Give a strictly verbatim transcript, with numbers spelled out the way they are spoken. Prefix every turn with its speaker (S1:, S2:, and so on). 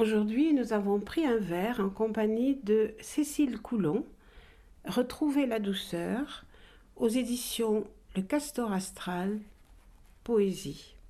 S1: Aujourd'hui, nous avons pris un verre en compagnie de Cécile Coulon, Retrouver la douceur, aux éditions Le Castor Astral, Poésie.